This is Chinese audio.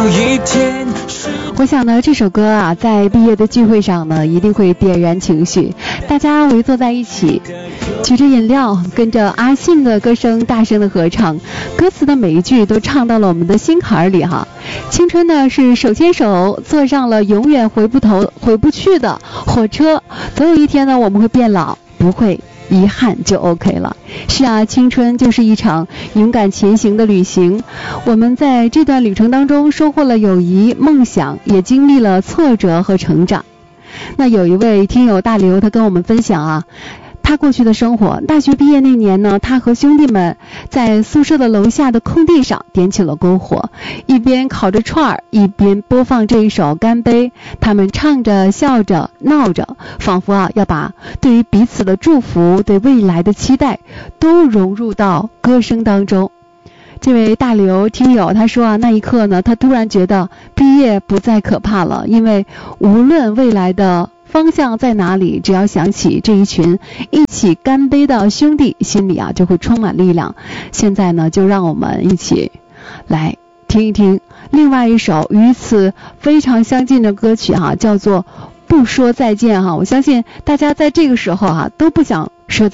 我想呢，这首歌啊，在毕业的聚会上呢，一定会点燃情绪。大家围坐在一起，举着饮料，跟着阿信的歌声大声的合唱，歌词的每一句都唱到了我们的心坎里哈。青春呢是手牵手坐上了永远回不去的火车，总有一天呢我们会变老，不会遗憾就 OK 了。是啊，青春就是一场勇敢前行的旅行，我们在这段旅程当中收获了友谊、梦想，也经历了挫折和成长。那有一位听友大刘，他跟我们分享啊，他过去的生活，大学毕业那年呢，他和兄弟们在宿舍的楼下的空地上点起了篝火，一边烤着串儿，一边播放这一首《干杯》，他们唱着笑着闹着，仿佛要把对于彼此的祝福、对未来的期待都融入到歌声当中。这位大刘听友他说啊，那一刻呢，他突然觉得毕业不再可怕了，因为无论未来的方向在哪里，只要想起这一群一起干杯的兄弟，心里啊就会充满力量。现在呢，就让我们一起来听一听另外一首与此非常相近的歌曲哈，叫做《不说再见》哈。我相信大家在这个时候都不想说